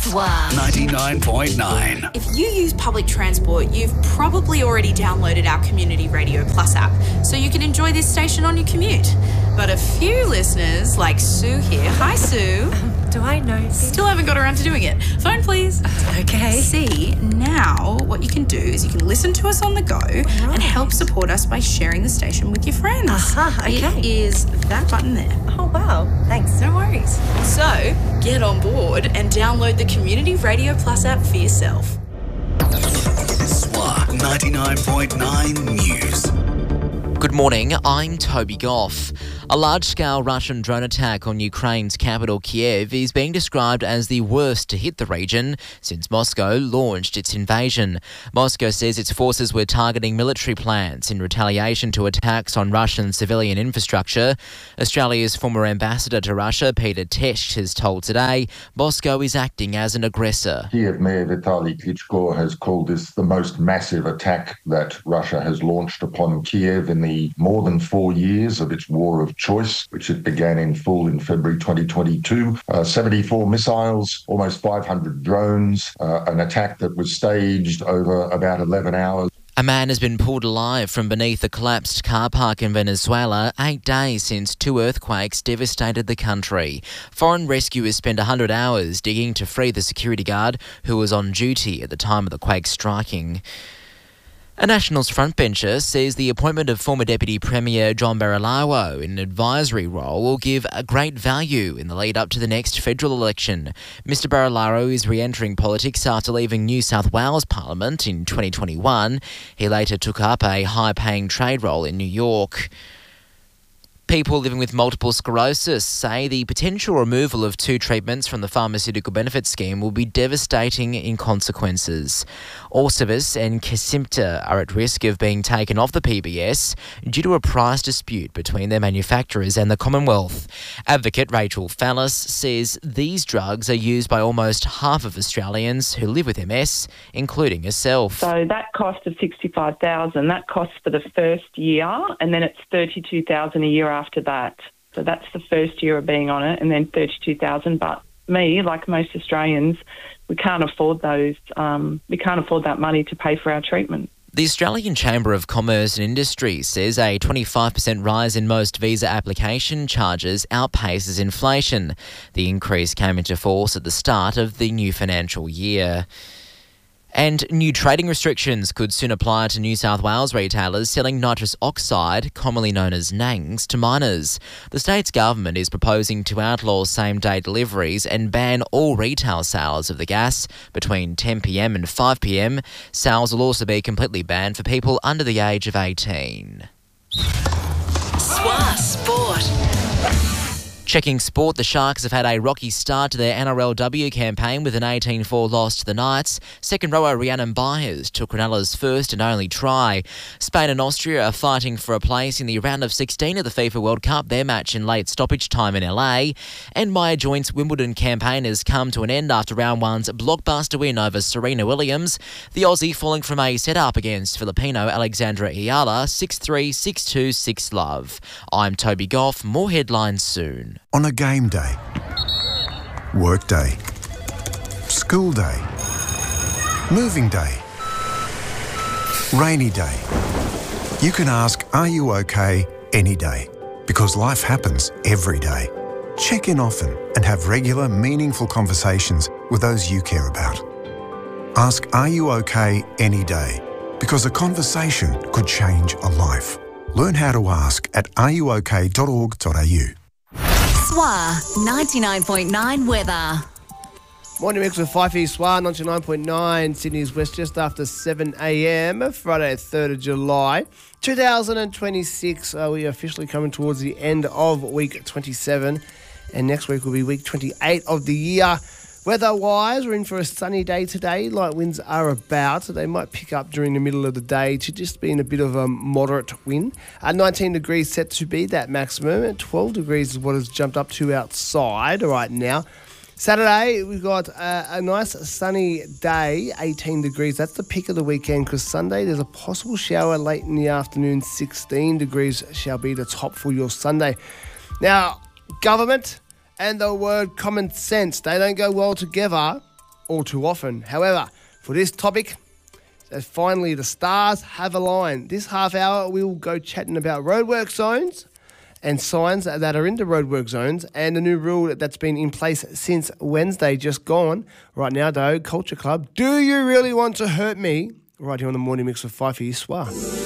Wow. 99.9. If you use public transport, you've probably already downloaded our Community Radio Plus app, so you can enjoy this station on your commute. But a few listeners, like Sue here, hi Sue. Do I know? Still haven't got around to doing it. Phone please. Okay. See, now what you can do is you can listen to us on the go and help support us by sharing the station with your friends. Okay. It is that button there. Oh, wow. Thanks. No worries. So, get on board and download the Community Radio Plus app for yourself. SWA 99.9 News. Good morning, I'm Toby Goff. A large-scale Russian drone attack on Ukraine's capital Kiev is being described as the worst to hit the region since Moscow launched its invasion. Moscow says its forces were targeting military plants in retaliation to attacks on Russian civilian infrastructure. Australia's former ambassador to Russia, Peter Tesch, has told Today Moscow is acting as an aggressor. Kiev Mayor Vitaly Klitschko has called this the most massive attack that Russia has launched upon Kiev in the more than 4 years of its war of choice, which it began in full in February 2022. 74 missiles, almost 500 drones, an attack that was staged over about 11 hours. A man has been pulled alive from beneath a collapsed car park in Venezuela 8 days since 2 earthquakes devastated the country. Foreign rescuers spent 100 hours digging to free the security guard who was on duty at the time of the quake striking. A Nationals frontbencher says the appointment of former Deputy Premier John Barilaro in an advisory role will give a great value in the lead up to the next federal election. Mr Barilaro is re-entering politics after leaving New South Wales Parliament in 2021. He later took up a high-paying trade role in New York. People living with multiple sclerosis say the potential removal of 2 treatments from the pharmaceutical benefit scheme will be devastating in consequences. Orcivis and Kesimpta are at risk of being taken off the PBS due to a price dispute between their manufacturers and the Commonwealth. Advocate Rachel Fallis says these drugs are used by almost half of Australians who live with MS, including herself. So that cost of $65,000, that costs for the first year, and then it's $32,000 a year after that. So that's the first year of being on it, and then $32,000. But me, like most Australians, we can't afford those. We can't afford that money to pay for our treatment. The Australian Chamber of Commerce and Industry says a 25% rise in most visa application charges outpaces inflation. The increase came into force at the start of the new financial year. And new trading restrictions could soon apply to New South Wales retailers selling nitrous oxide, commonly known as NANGs, to minors. The state's government is proposing to outlaw same-day deliveries and ban all retail sales of the gas between 10 p.m. and 5 p.m. Sales will also be completely banned for people under the age of 18. SWA Sport. Checking sport, the Sharks have had a rocky start to their NRLW campaign with an 18-4 loss to the Knights. Second rower Rhiannon Byers took Cronulla's first and only try. Spain and Austria are fighting for a place in the round of 16 of the FIFA World Cup, their match in late stoppage time in LA. And Maya Joint's Wimbledon campaign has come to an end after round one's blockbuster win over Serena Williams. The Aussie falling from a set-up against Filipino Alexandra Ayala, 6-3, 6-2, 6-love. I'm Toby Goff. More headlines soon. On a game day, work day, school day, moving day, rainy day, you can ask, are you okay, any day? Because life happens every day. Check in often and have regular, meaningful conversations with those you care about. Ask, are you okay, any day? Because a conversation could change a life. Learn how to ask at areyouok.org.au. SWA 99.9 weather. Morning mix with Fifey SWA 99.9 Sydney's West just after 7 a.m. Friday 3rd of July 2026. We are officially coming towards the end of week 27 and next week will be week 28 of the year. Weather-wise, we're in for a sunny day today. Light winds are about. They might pick up during the middle of the day to just be in a bit of a moderate wind. 19 degrees set to be that maximum. 12 degrees is what has jumped up to outside right now. Saturday, we've got a nice sunny day, 18 degrees. That's the peak of the weekend because Sunday there's a possible shower late in the afternoon. 16 degrees shall be the top for your Sunday. Now, government and the word common sense, they don't go well together. all too often. However, for this topic, finally the stars have aligned. This half hour we'll go chatting about roadwork zones and signs that are into roadwork zones and the new rule that's been in place since Wednesday just gone. Right now though, Culture Club, Do You Really Want to Hurt Me? Right here on the Morning Mix with Fifey Swar.